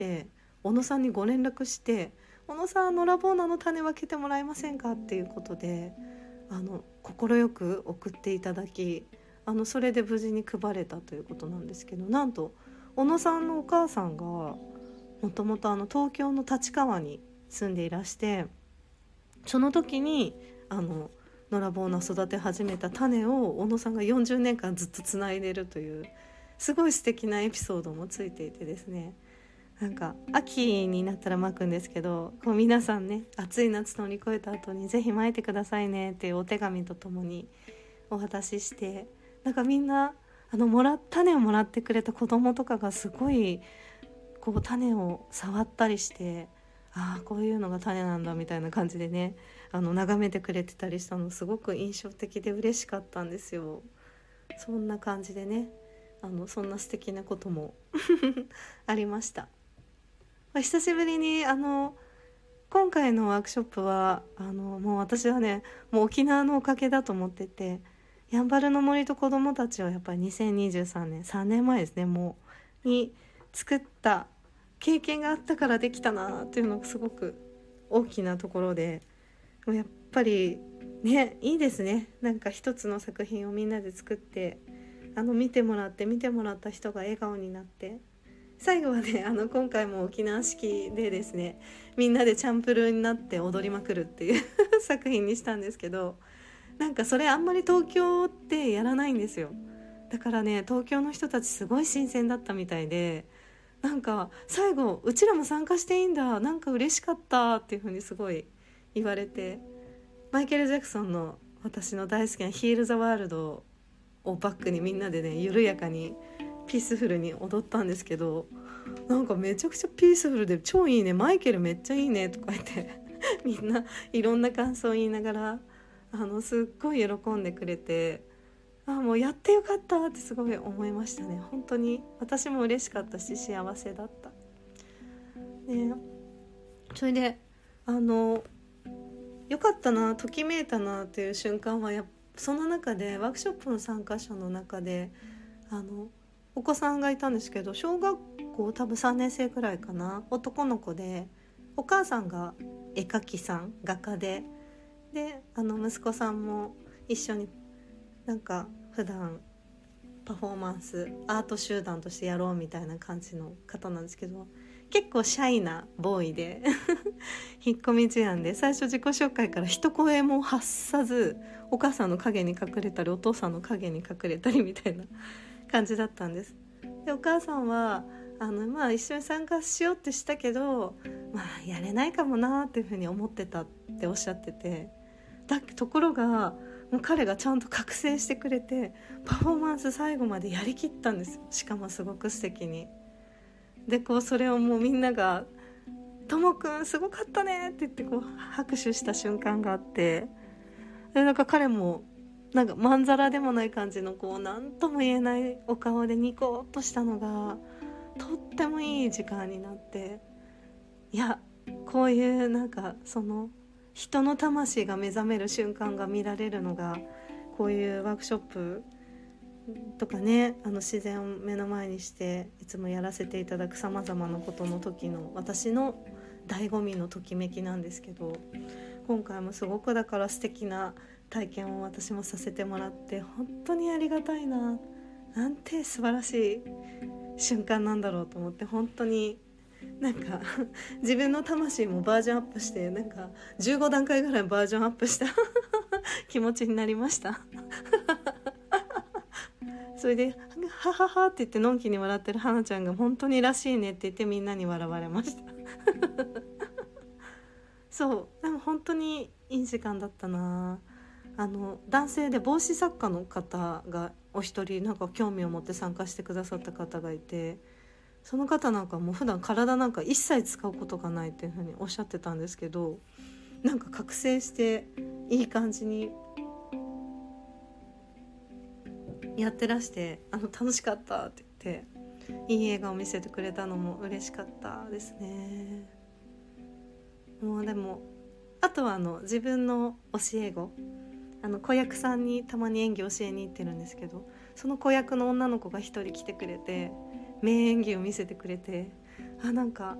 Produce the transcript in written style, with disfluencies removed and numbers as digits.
で小野さんにご連絡して、小野さんノラボーナの種分けてもらえませんかっていうことで快く送っていただき、それで無事に配れたということなんですけど、なんと小野さんのお母さんがもともと東京の立川に住んでいらして、その時にノラボーナ育て始めた種を小野さんが40年間ずっとつないでるというすごい素敵なエピソードもついていてですね、なんか秋になったらまくんですけど、こう皆さんね、暑い夏乗り越えた後にぜひまいてくださいねっていうお手紙とともにお渡しして、なんかみんな種をもらってくれた子供とかがすごいこう種を触ったりして、ああこういうのが種なんだみたいな感じでね、眺めてくれてたりしたのすごく印象的で嬉しかったんですよ。そんな感じでね、そんな素敵なこともありました。久しぶりに今回のワークショップはもう私はね、もう沖縄のおかげだと思ってて、やんばるの森と子どもたちをやっぱり2023年3年前ですね、もうに作った経験があったからできたなっていうのがすごく大きなところで、やっぱりね、いいですね。なんか一つの作品をみんなで作って、見てもらった人が笑顔になって、最後はね、今回も沖縄式でですね、みんなでチャンプルーになって踊りまくるっていう作品にしたんですけど、なんかそれあんまり東京ってやらないんですよ。だからね、東京の人たちすごい新鮮だったみたいで、なんか最後うちらも参加していいんだ、なんか嬉しかったっていう風にすごい言われて、マイケル・ジャクソンの私の大好きなヒール・ザ・ワールドをバックにみんなでね、緩やかにピースフルに踊ったんですけど、なんかめちゃくちゃピースフルで超いいね、マイケルめっちゃいいねとか言ってみんないろんな感想を言いながらすっごい喜んでくれて、もうやってよかったってすごい思いましたね。本当に私も嬉しかったし幸せだった、ね、それでよかったな、ときめいたなっていう瞬間はその中でワークショップの参加者の中でお子さんがいたんですけど、小学校多分3年生くらいかな、男の子で、お母さんが絵描きさん、画家で、息子さんも一緒になんか普段パフォーマンスアート集団としてやろうみたいな感じの方なんですけど、結構シャイなボーイで引っ込み思案で、最初自己紹介から一声も発さず、お母さんの影に隠れたりお父さんの影に隠れたりみたいな感じだったんです。でお母さんは一緒に参加しようってしたけど、やれないかもなっていうふうに思ってたっておっしゃってて、ところがもう彼がちゃんと覚醒してくれて、パフォーマンス最後までやりきったんですよ。しかもすごく素敵に。でこうそれをもうみんながともくんすごかったねって言ってこう拍手した瞬間があって、でなんか彼もなんかまんざらでもない感じのこう何とも言えないお顔でニコッとしたのがとってもいい時間になって、いやこういうなんかその人の魂が目覚める瞬間が見られるのがこういうワークショップとかね、自然を目の前にしていつもやらせていただくさまざまなことの時の私の醍醐味のときめきなんですけど、今回もすごくだから素敵な体験を私もさせてもらって本当にありがたいな、なんて素晴らしい瞬間なんだろうと思って、本当になんか自分の魂もバージョンアップして、なんか15段階ぐらいバージョンアップした気持ちになりましたそれではははって言ってのんきに笑ってる花ちゃんが本当にらしいねって言ってみんなに笑われましたそうでも本当にいい時間だったな。男性で帽子作家の方がお一人なんか興味を持って参加してくださった方がいて、その方なんかもう普段体なんか一切使うことがないっていうふうにおっしゃってたんですけど、なんか覚醒していい感じにやってらして、楽しかったって言っていい映画を見せてくれたのも嬉しかったですね。もうでもあとは自分の教え子、子役さんにたまに演技教えに行ってるんですけど、その子役の女の子が一人来てくれて名演技を見せてくれて、 なんか